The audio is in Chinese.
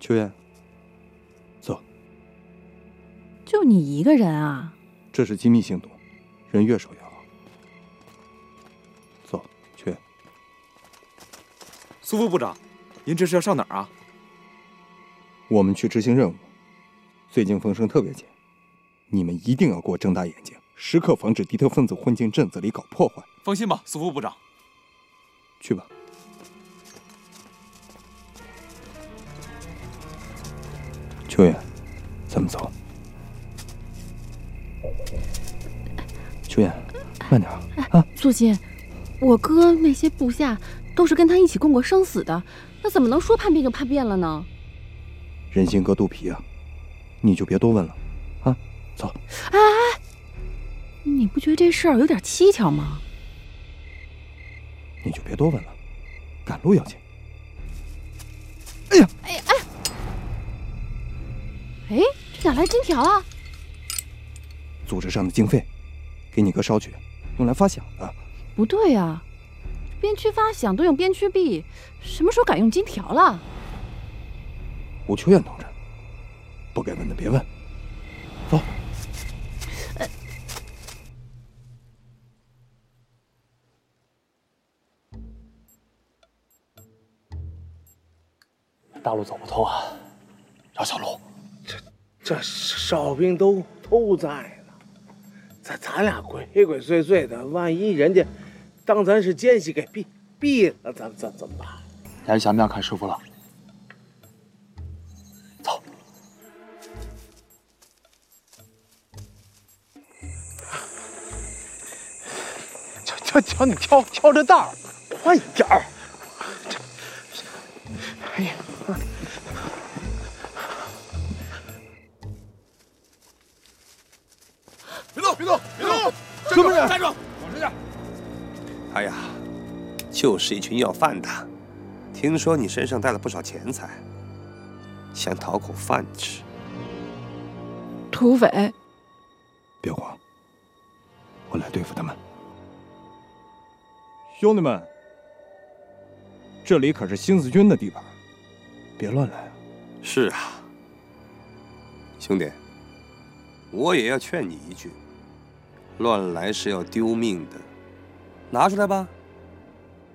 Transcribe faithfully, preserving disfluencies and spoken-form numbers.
秋燕，走。 就你一个人啊？ 这是机密行动，人越少越好。走，秋燕。 苏副部长，您这是要上哪儿啊？ 我们去执行任务。最近风声特别紧，你们一定要给我睁大眼睛，时刻防止敌特分子混进镇子里搞破坏。 放心吧，苏副部长。 去吧。秋燕，咱们走。秋燕，慢点啊！ 素心，我哥那些部下都是跟他一起共过生死的，那怎么能说叛变就叛变了呢？ 人心隔肚皮啊，你就别多问了，啊，走。 哎哎，你不觉得这事儿有点蹊跷吗？ 你就别多问了，赶路要紧。哎呀， 哎哎，哎，这哪来金条啊？ 组织上的经费，给你哥捎去，用来发饷的。 不对啊，边区发饷都用边区币，什么时候改用金条了？ 吴秋燕同志，不该问的别问，走。呃、 大路走不通啊，绕小路。 这这哨兵都都在呢，咱咱俩鬼鬼祟祟的，万一人家当咱是奸细给毙毙了，咱咱怎么办？ 你还是想不想看师傅了？走。 瞧瞧瞧，你挑挑着道儿，快点儿！哎呀！ 别动！别动！别动！ 什么人？ 站住！往这点。 哎呀，就是一群要饭的。听说你身上带了不少钱财，想讨口饭吃。 土匪， 别慌，我来对付他们。兄弟们，这里可是新四军的地盘，别乱来啊！ 是啊，兄弟，我也要劝你一句，乱来是要丢命的。拿出来吧。